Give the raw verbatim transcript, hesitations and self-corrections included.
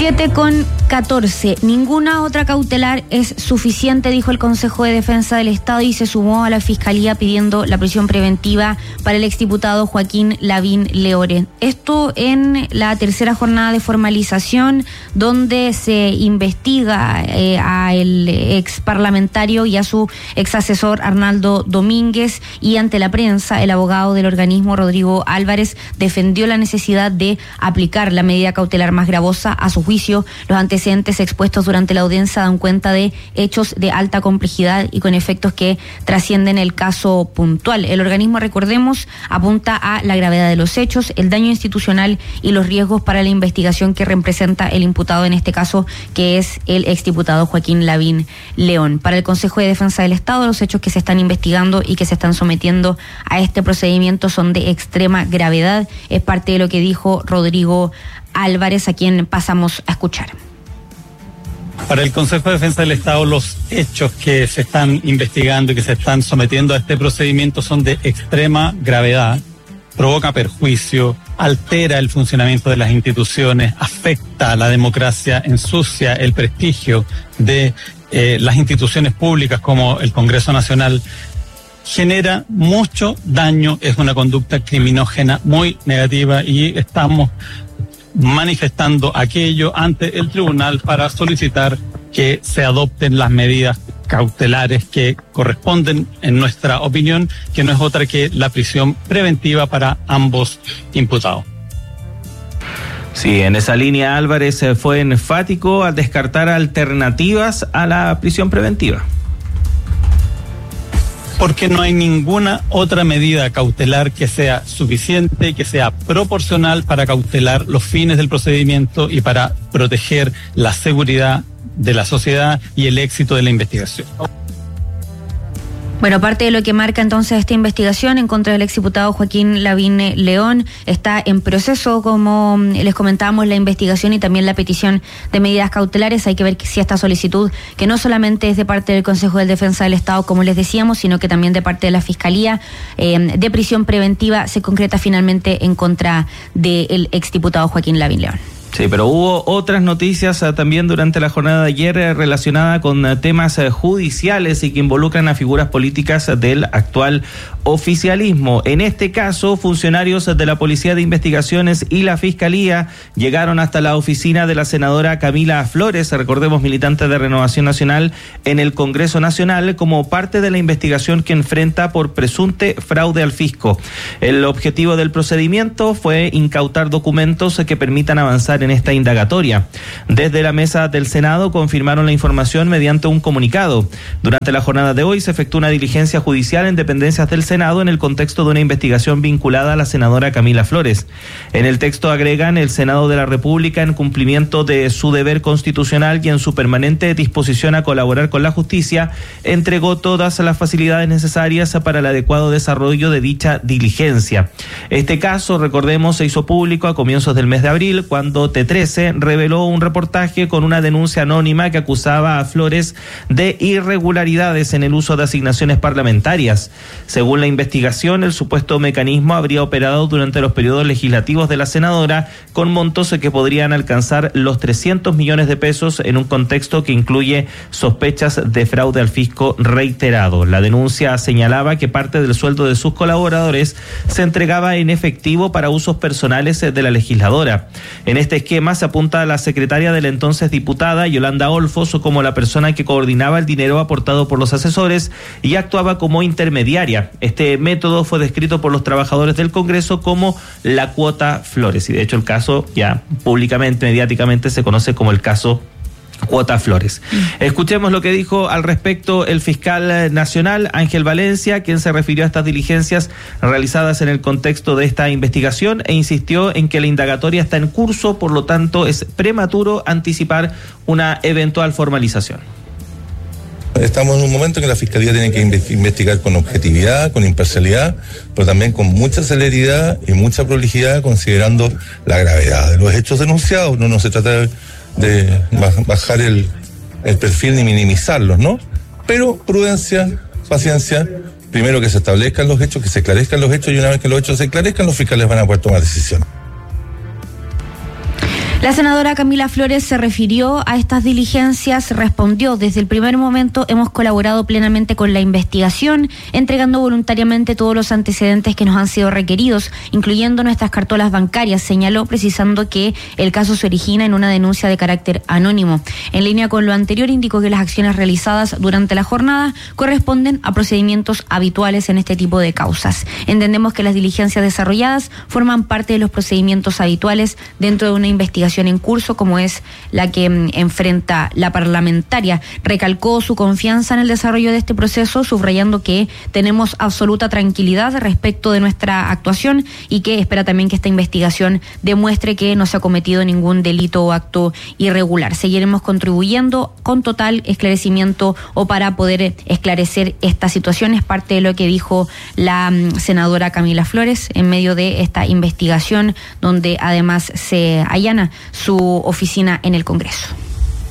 siete con catorce. Ninguna otra cautelar es suficiente, dijo el Consejo de Defensa del Estado, y se sumó a la Fiscalía pidiendo la prisión preventiva para el exdiputado Joaquín Lavín Leore. Esto en la tercera jornada de formalización, donde se investiga eh, a el ex parlamentario y a su ex asesor Arnaldo Domínguez, y ante la prensa el abogado del organismo Rodrigo Álvarez defendió la necesidad de aplicar la medida cautelar más gravosa. A su juicio, los antecedentes expuestos durante la audiencia dan cuenta de hechos de alta complejidad y con efectos que trascienden el caso puntual. El organismo, recordemos, apunta a la gravedad de los hechos, el daño institucional y los riesgos para la investigación que representa el imputado, en este caso, que es el exdiputado Joaquín Lavín León. Para el Consejo de Defensa del Estado, los hechos que se están investigando y que se están sometiendo a este procedimiento son de extrema gravedad. Es parte de lo que dijo Rodrigo Álvarez, a quien pasamos a escuchar. Para el Consejo de Defensa del Estado, los hechos que se están investigando y que se están sometiendo a este procedimiento son de extrema gravedad, provoca perjuicio, altera el funcionamiento de las instituciones, afecta a la democracia, ensucia el prestigio de eh, las instituciones públicas como el Congreso Nacional, genera mucho daño, es una conducta criminógena muy negativa y estamos manifestando aquello ante el tribunal para solicitar que se adopten las medidas cautelares que corresponden, en nuestra opinión, que no es otra que la prisión preventiva para ambos imputados. Sí, en esa línea Álvarez fue enfático al descartar alternativas a la prisión preventiva. Porque no hay ninguna otra medida cautelar que sea suficiente y que sea proporcional para cautelar los fines del procedimiento y para proteger la seguridad de la sociedad y el éxito de la investigación. Bueno, parte de lo que marca entonces esta investigación en contra del exdiputado Joaquín Lavín León está en proceso, como les comentábamos, la investigación y también la petición de medidas cautelares. Hay que ver si esta solicitud, que no solamente es de parte del Consejo de Defensa del Estado, como les decíamos, sino que también de parte de la Fiscalía eh, de prisión preventiva, se concreta finalmente en contra del exdiputado Joaquín Lavín León. Sí, pero hubo otras noticias uh, también durante la jornada de ayer uh, relacionadas con uh, temas uh, judiciales y que involucran a figuras políticas uh, del actual oficialismo. En este caso, funcionarios uh, de la Policía de Investigaciones y la Fiscalía llegaron hasta la oficina de la senadora Camila Flores, recordemos militante de Renovación Nacional en el Congreso Nacional, como parte de la investigación que enfrenta por presunto fraude al fisco. El objetivo del procedimiento fue incautar documentos uh, que permitan avanzar en esta indagatoria. Desde la mesa del Senado confirmaron la información mediante un comunicado. Durante la jornada de hoy se efectuó una diligencia judicial en dependencias del Senado en el contexto de una investigación vinculada a la senadora Camila Flores. En el texto agregan: el Senado de la República, en cumplimiento de su deber constitucional y en su permanente disposición a colaborar con la justicia, entregó todas las facilidades necesarias para el adecuado desarrollo de dicha diligencia. Este caso, recordemos, se hizo público a comienzos del mes de abril, cuando T trece reveló un reportaje con una denuncia anónima que acusaba a Flores de irregularidades en el uso de asignaciones parlamentarias. Según la investigación, el supuesto mecanismo habría operado durante los periodos legislativos de la senadora con montos que podrían alcanzar los trescientos millones de pesos en un contexto que incluye sospechas de fraude al fisco reiterado. La denuncia señalaba que parte del sueldo de sus colaboradores se entregaba en efectivo para usos personales de la legisladora. En este esquema se apunta a la secretaria de la entonces diputada Yolanda Olfos como la persona que coordinaba el dinero aportado por los asesores y actuaba como intermediaria. Este método fue descrito por los trabajadores del Congreso como la cuota Flores, y de hecho el caso ya públicamente, mediáticamente, se conoce como el caso Cuota Flores. Escuchemos lo que dijo al respecto el fiscal nacional Ángel Valencia, quien se refirió a estas diligencias realizadas en el contexto de esta investigación e insistió en que la indagatoria está en curso, por lo tanto es prematuro anticipar una eventual formalización. Estamos en un momento en que la Fiscalía tiene que investigar con objetividad, con imparcialidad, pero también con mucha celeridad y mucha prolijidad, considerando la gravedad de los hechos denunciados. No, no se trata de de bajar el, el perfil ni minimizarlos, ¿no? Pero prudencia, paciencia, primero que se establezcan los hechos, que se esclarezcan los hechos, y una vez que los hechos se esclarezcan, los fiscales van a poder tomar decisiones. La senadora Camila Flores se refirió a estas diligencias, respondió: desde el primer momento hemos colaborado plenamente con la investigación, entregando voluntariamente todos los antecedentes que nos han sido requeridos, incluyendo nuestras cartolas bancarias, señaló, precisando que el caso se origina en una denuncia de carácter anónimo. En línea con lo anterior, indicó que las acciones realizadas durante la jornada corresponden a procedimientos habituales en este tipo de causas. Entendemos que las diligencias desarrolladas forman parte de los procedimientos habituales dentro de una investigación en curso como es la que mm, enfrenta la parlamentaria. Recalcó su confianza en el desarrollo de este proceso, subrayando que tenemos absoluta tranquilidad respecto de nuestra actuación y que espera también que esta investigación demuestre que no se ha cometido ningún delito o acto irregular. Seguiremos contribuyendo con total esclarecimiento o para poder esclarecer esta situación. Es parte de lo que dijo la mm, senadora Camila Flores en medio de esta investigación, donde además se allana su oficina en el Congreso.